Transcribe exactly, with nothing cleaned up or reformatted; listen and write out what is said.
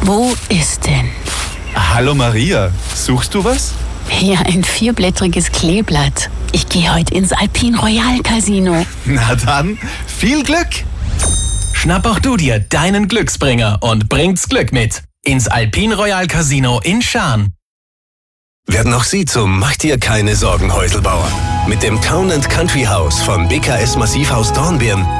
Wo ist denn? Hallo Maria, suchst du was? Hier ein vierblättriges Kleeblatt. Ich gehe heute ins Alpine Royal Casino. Na dann, viel Glück! Schnapp auch du dir deinen Glücksbringer und bringt's Glück mit ins Alpine Royal Casino in Schaan. Werden auch Sie zum Mach dir keine Sorgen Häuselbauer. Mit dem Town and Country House von B K S Massivhaus Dornbirn